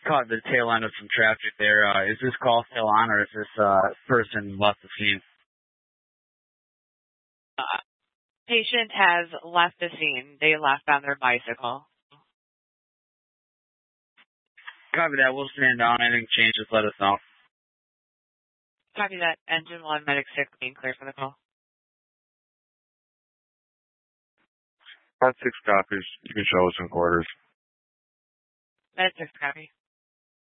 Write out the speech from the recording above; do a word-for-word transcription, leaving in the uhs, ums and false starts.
caught the tail end of some traffic there. Uh, is this call still on, or is this uh, person left the scene? Uh, patient has left the scene. They left on their bicycle. Copy that. We'll stand down. Anything changes, let us know. Copy that. Engine one, medic six, being clear for the call. Part six copies. You can show us in quarters. Medic six, copy.